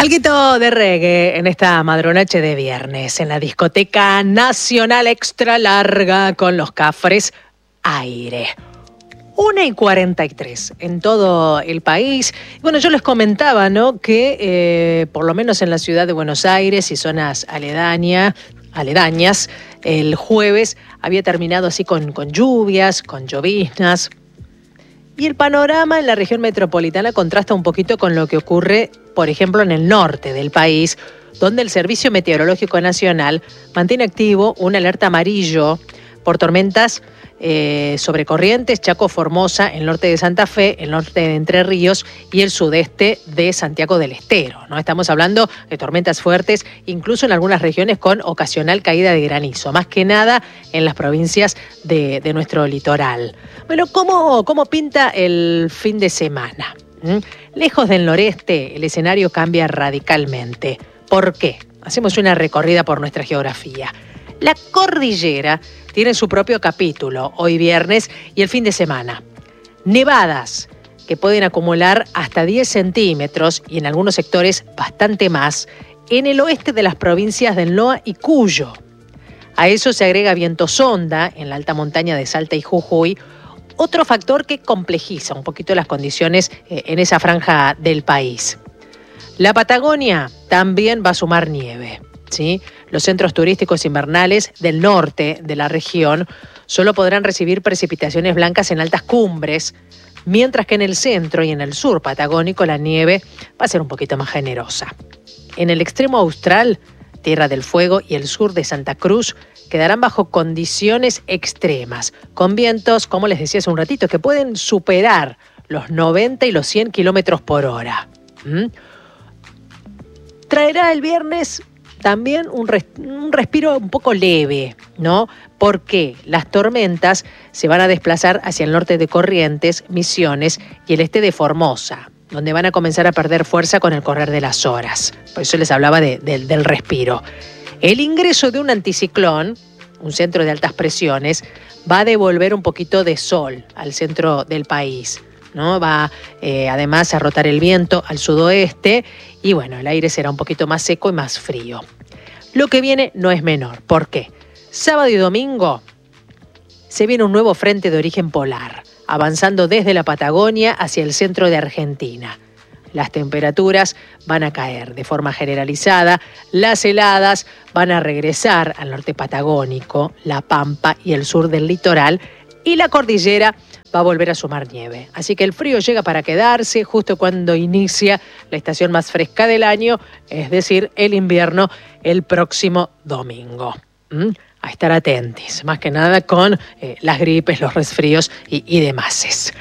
Alguito de reggae en esta madrunoche de viernes en la discoteca nacional extra larga con los Cafres Aire. 1:43 en todo el país. Bueno, yo les comentaba, ¿no?, que por lo menos en la ciudad de Buenos Aires y zonas aledañas, el jueves había terminado así con lluvias, con lloviznas. Y el panorama en la región metropolitana contrasta un poquito con lo que ocurre, por ejemplo, en el norte del país, donde el Servicio Meteorológico Nacional mantiene activo una alerta amarillo por tormentas sobre Corrientes, Chaco, Formosa, el norte de Santa Fe, el norte de Entre Ríos y el sudeste de Santiago del Estero, ¿no? Estamos hablando de tormentas fuertes, incluso en algunas regiones con ocasional caída de granizo, más que nada en las provincias de nuestro litoral. Bueno, ¿cómo pinta el fin de semana? Lejos del noreste, el escenario cambia radicalmente. ¿Por qué? Hacemos una recorrida por nuestra geografía. La cordillera tiene su propio capítulo, hoy viernes y el fin de semana. Nevadas que pueden acumular hasta 10 centímetros y en algunos sectores bastante más en el oeste de las provincias del NOA y Cuyo. A eso se agrega viento sonda en la alta montaña de Salta y Jujuy, otro factor que complejiza un poquito las condiciones en esa franja del país. La Patagonia también va a sumar nieve, ¿sí? Los centros turísticos invernales del norte de la región solo podrán recibir precipitaciones blancas en altas cumbres, mientras que en el centro y en el sur patagónico la nieve va a ser un poquito más generosa. En el extremo austral, Tierra del Fuego y el sur de Santa Cruz quedarán bajo condiciones extremas, con vientos, como les decía hace un ratito, que pueden superar los 90 y los 100 kilómetros por hora. Traerá el viernes también un respiro un poco leve, ¿no? Porque las tormentas se van a desplazar hacia el norte de Corrientes, Misiones y el este de Formosa, donde van a comenzar a perder fuerza con el correr de las horas. Por eso les hablaba del respiro. El ingreso de un anticiclón, un centro de altas presiones, va a devolver un poquito de sol al centro del país, ¿no? Va además a rotar el viento al sudoeste y bueno, el aire será un poquito más seco y más frío. Lo que viene no es menor. ¿Por qué? Sábado y domingo se viene un nuevo frente de origen polar, avanzando desde la Patagonia hacia el centro de Argentina. Las temperaturas van a caer de forma generalizada, las heladas van a regresar al norte patagónico, la Pampa y el sur del litoral, y la cordillera va a volver a sumar nieve. Así que el frío llega para quedarse justo cuando inicia la estación más fresca del año, es decir, el invierno, el próximo domingo. A estar atentos, más que nada con las gripes, los resfríos y demás.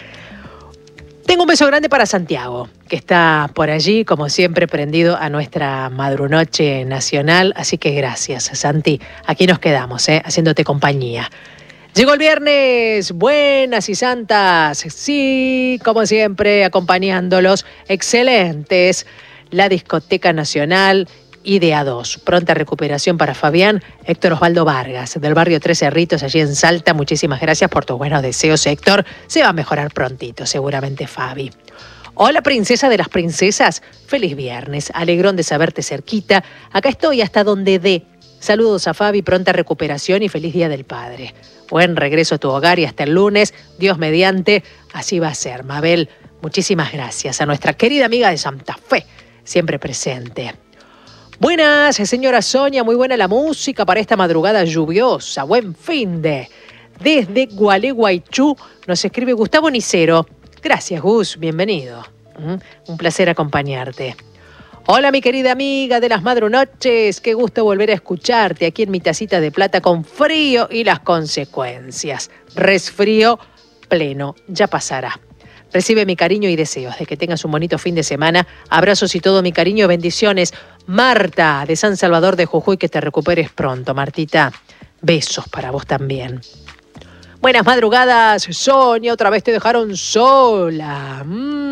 Tengo un beso grande para Santiago, que está por allí, como siempre, prendido a nuestra madrunoche nacional. Así que gracias, Santi. Aquí nos quedamos, haciéndote compañía. Llegó el viernes, buenas y santas, sí, como siempre, acompañándolos, excelentes, la Discoteca Nacional y de A2. Pronta recuperación para Fabián, Héctor Osvaldo Vargas, del barrio Tres Cerritos, allí en Salta. Muchísimas gracias por tus buenos deseos, Héctor. Se va a mejorar prontito, seguramente, Fabi. Hola, princesa de las princesas. Feliz viernes, alegrón de saberte cerquita. Acá estoy hasta donde dé. Saludos a Fabi, pronta recuperación y feliz Día del Padre. Buen regreso a tu hogar y hasta el lunes, Dios mediante, así va a ser. Mabel, muchísimas gracias. A nuestra querida amiga de Santa Fe, siempre presente. Buenas, señora Sonia, muy buena la música para esta madrugada lluviosa. Buen finde. Desde Gualeguaychú nos escribe Gustavo Nicero. Gracias, Gus, bienvenido. Un placer acompañarte. Hola, mi querida amiga de las madrunoches, qué gusto volver a escucharte aquí en mi tacita de plata con frío y las consecuencias. Resfrío pleno, ya pasará. Recibe mi cariño y deseos de que tengas un bonito fin de semana. Abrazos y todo mi cariño, bendiciones. Marta, de San Salvador de Jujuy, que te recuperes pronto, Martita. Besos para vos también. Buenas madrugadas, Sonia, otra vez te dejaron sola.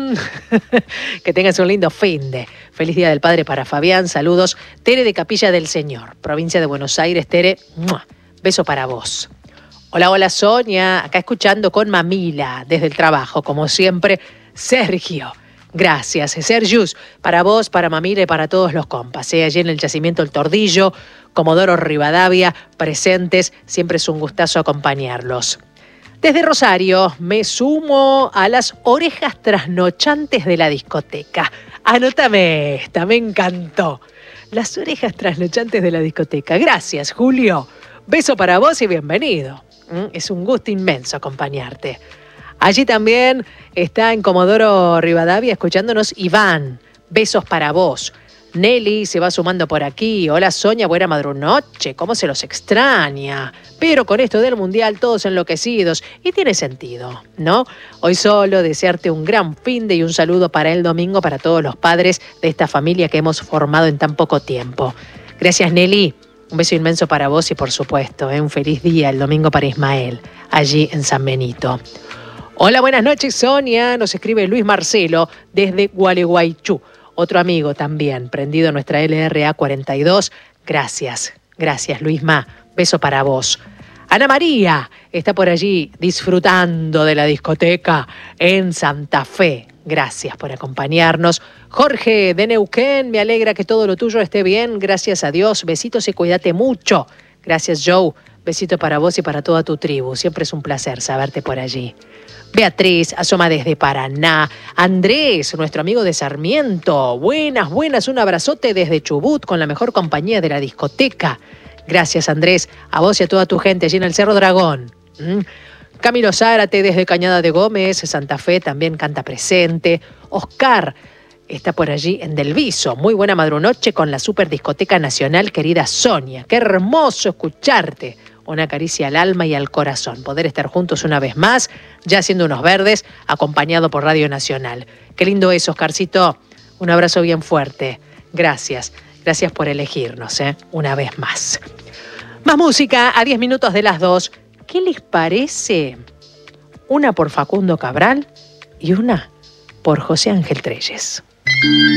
Que tengas un lindo finde. Feliz Día del Padre para Fabián, saludos. Tere de Capilla del Señor, provincia de Buenos Aires. Tere, beso para vos. Hola, hola Sonia, acá escuchando con Mamila desde el trabajo, como siempre, Sergio. Gracias, Sergius, para vos, para Mamile, para todos los compas. Allí en el yacimiento El Tordillo, Comodoro Rivadavia, presentes, siempre es un gustazo acompañarlos. Desde Rosario me sumo a las orejas trasnochantes de la discoteca. Anótame esta, me encantó. Las orejas trasnochantes de la discoteca. Gracias, Julio. Beso para vos y bienvenido. Es un gusto inmenso acompañarte. Allí también está en Comodoro Rivadavia escuchándonos Iván. Besos para vos. Nelly se va sumando por aquí. Hola Sonia, buena madrunoche. ¿Cómo se los extraña? Pero con esto del Mundial todos enloquecidos. Y tiene sentido, ¿no? Hoy solo desearte un gran finde y un saludo para el domingo para todos los padres de esta familia que hemos formado en tan poco tiempo. Gracias Nelly. Un beso inmenso para vos y por supuesto, un feliz día el domingo para Ismael, allí en San Benito. Hola, buenas noches Sonia. Nos escribe Luis Marcelo desde Gualeguaychú. Otro amigo también, prendido en nuestra LRA 42. Gracias Luisma. Beso para vos. Ana María está por allí disfrutando de la discoteca en Santa Fe. Gracias por acompañarnos. Jorge de Neuquén, me alegra que todo lo tuyo esté bien. Gracias a Dios. Besitos y cuídate mucho. Gracias Joe. Besito para vos y para toda tu tribu. Siempre es un placer saberte por allí. Beatriz asoma desde Paraná. Andrés, nuestro amigo de Sarmiento. Buenas, un abrazote desde Chubut con la mejor compañía de la discoteca. Gracias Andrés, a vos y a toda tu gente allí en el Cerro Dragón. Camilo Zárate desde Cañada de Gómez, Santa Fe también canta presente. Oscar está por allí en Del Viso. Muy buena madrunoche con la Super Discoteca Nacional, querida Sonia. Qué hermoso escucharte. Una caricia al alma y al corazón. Poder estar juntos una vez más, ya siendo unos verdes, acompañado por Radio Nacional. Qué lindo es, Oscarcito. Un abrazo bien fuerte. Gracias por elegirnos, una vez más. Más música a 10 minutos de las 2. ¿Qué les parece? Una por Facundo Cabral y una por José Ángel Trelles.